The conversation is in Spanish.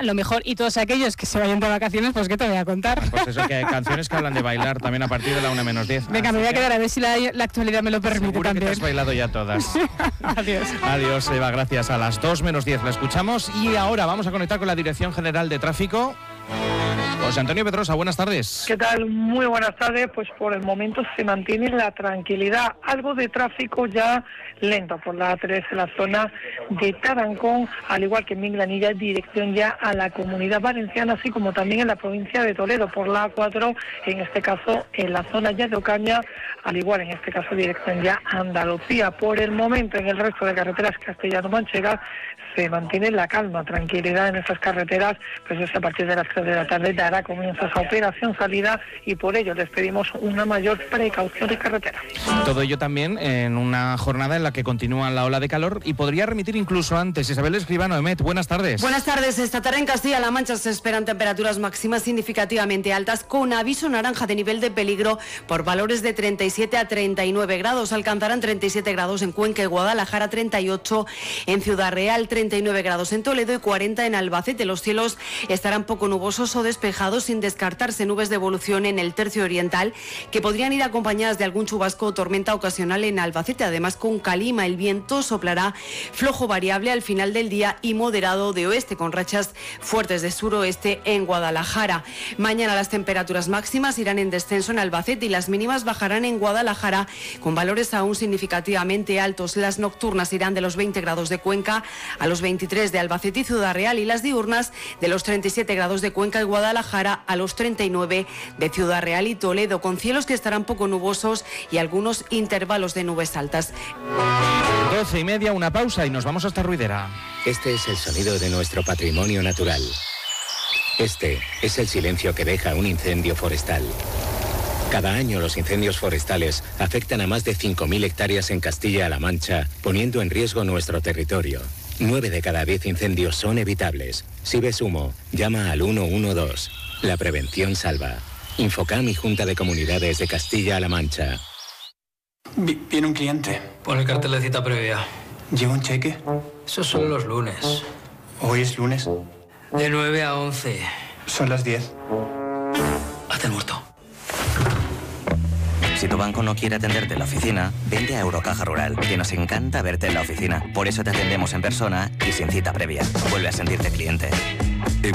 lo mejor. Y todos aquellos que se vayan de vacaciones, pues ¿qué te voy a contar? Pues eso, que hay canciones que hablan de bailar también a partir de la 1:10. Venga, me voy a quedar a ver si la actualidad me lo permite. Seguro también. que te has bailado ya todas. Adiós. Adiós, Eva, gracias. A las 2:10 la escuchamos y ahora vamos a conectar con la Dirección General de Tráfico. José Antonio Pedrosa, buenas tardes. ¿Qué tal? Muy buenas tardes. Pues por el momento se mantiene la tranquilidad. Algo de tráfico ya lento por la A3 en la zona de Tarancón, al igual que en Minglanilla, dirección ya a la Comunidad Valenciana, así como también en la provincia de Toledo por la A4, en este caso en la zona ya de Ocaña, al igual en este caso dirección ya a Andalucía. Por el momento en el resto de carreteras castellano-manchegas se mantiene la calma, tranquilidad en esas carreteras, pues es a partir de las 3 de la tarde dará comienzo esa operación salida y por ello les pedimos una mayor precaución de carretera. Todo ello también en una jornada en la que continúa la ola de calor y podría remitir incluso antes. Isabel Escribano, Emet, buenas tardes. Buenas tardes. Esta tarde en Castilla-La Mancha se esperan temperaturas máximas significativamente altas con aviso naranja de nivel de peligro por valores de 37 a 39 grados. Alcanzarán 37 grados en Cuenca y Guadalajara, 38 en Ciudad Real, 39 grados en Toledo y 40 en Albacete. Los cielos estarán poco nubosos o despejados, sin descartarse nubes de evolución en el tercio oriental que podrían ir acompañadas de algún chubasco o tormenta ocasional en Albacete. Además, con calima, el viento soplará flojo variable al final del día y moderado de oeste, con rachas fuertes de suroeste en Guadalajara. Mañana las temperaturas máximas irán en descenso en Albacete y las mínimas bajarán en Guadalajara con valores aún significativamente altos. Las nocturnas irán de los 20 grados de Cuenca a los 23 de Albacete y Ciudad Real y las diurnas de los 37 grados de Cuenca y Guadalajara a los 39 de Ciudad Real y Toledo, con cielos que estarán poco nubosos y algunos intervalos de nubes altas. 12:30, una pausa y nos vamos hasta Ruidera. Este es el sonido de nuestro patrimonio natural. Este es el silencio que deja un incendio forestal. Cada año los incendios forestales afectan a más de 5.000 hectáreas en Castilla-La Mancha, poniendo en riesgo nuestro territorio. 9 de cada 10 incendios son evitables. Si ves humo, llama al 112. La prevención salva. Infocam y Junta de Comunidades de Castilla-La Mancha. Viene un cliente. Pon el cartel de cita previa. ¿Lleva un cheque? Eso son los lunes. ¿Hoy es lunes? De 9 a 11. Son las 10. Hazte el muerto. Si tu banco no quiere atenderte en la oficina, vente a Eurocaja Rural, que nos encanta verte en la oficina. Por eso te atendemos en persona y sin cita previa. Vuelve a sentirte cliente.